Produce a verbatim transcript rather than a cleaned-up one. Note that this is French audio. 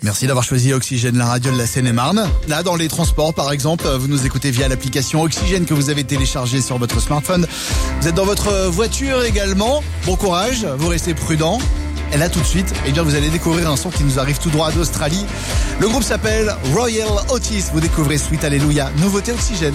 Merci d'avoir choisi Oxygène, la radio de la Seine-et-Marne. Là, dans les transports, par exemple, vous nous écoutez via l'application Oxygène que vous avez téléchargée sur votre smartphone. Vous êtes dans votre voiture également. Bon courage, vous restez prudent. Et là, tout de suite, eh bien, vous allez découvrir un son qui nous arrive tout droit d'Australie. Le groupe s'appelle Royal Otis. Vous découvrez Sweet Hallelujah, nouveauté Oxygène.